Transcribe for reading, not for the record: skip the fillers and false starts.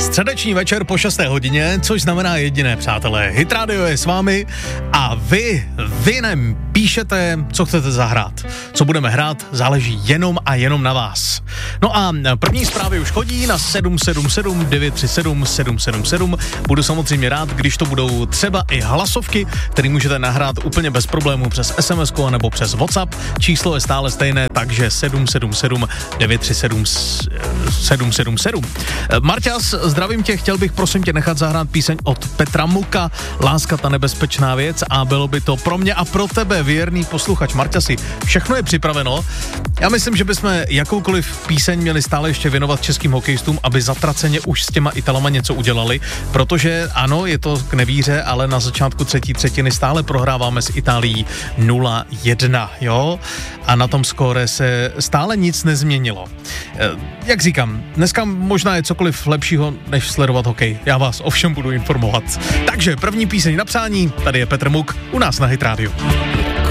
Středeční večer po 6. hodině, což znamená jediné, přátelé. Hit Radio je s vámi a vy nám píšete, co chcete zahrát. Co budeme hrát, záleží jenom a jenom na vás. No a první zprávy už chodí na 777 937 777. Budu samozřejmě rád, když to budou třeba i hlasovky, které můžete nahrát úplně bez problémů přes SMS nebo přes WhatsApp. Číslo je stále stejné, takže 777 937 777. Marťas, zdravím tě, chtěl bych prosím tě nechat zahrát píseň od Petra Muka, Láska ta nebezpečná věc, a bylo by to pro mě a pro tebe, věrný posluchač. Marťasi, všechno je připraveno. Já myslím, že bychom jakoukoliv píseň měli stále ještě věnovat českým hokejistům, aby zatraceně už s těma Italama něco udělali, protože ano, je to k nevíře, ale na začátku třetí třetiny stále prohráváme s Itálií 0-1, jo? A na tom skóre se stále nic nezměnilo. Jak říkám, dneska možná je cokoliv lepšího, než sledovat hokej. Já vás o všem budu informovat. Takže první píseň na přání, tady je Petr Muk u nás na Hit Radio.